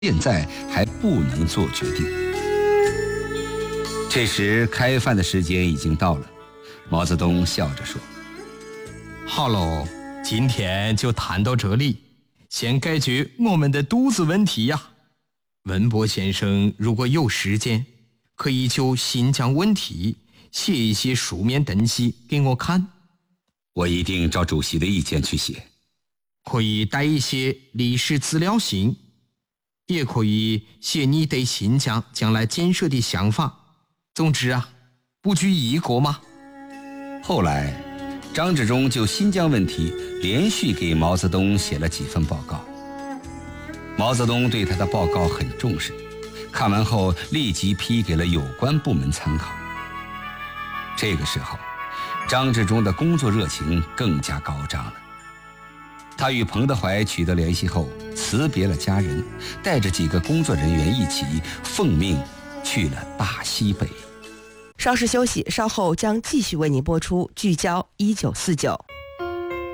现在还不能做决定。这时开饭的时间已经到了，毛泽东笑着说：“ 好喽，今天就谈到这里，先解决我们的肚子问题呀。文博先生如果有时间，可以就新疆问题写一些书面东西给我看。 我一定照主席的意见去写。 可以带一些历史资料性，也可以写你对新疆将来建设的想法。总之啊，不拘一格嘛。” 后来，张治中就新疆问题连续给毛泽东写了几份报告。毛泽东对他的报告很重视，看完后立即批给了有关部门参考。这个时候，张治中的工作热情更加高涨了。他与彭德怀取得联系后，辞别了家人，带着几个工作人员一起奉命去了大西北。 稍事休息，稍后将继续为您播出《聚焦1949》。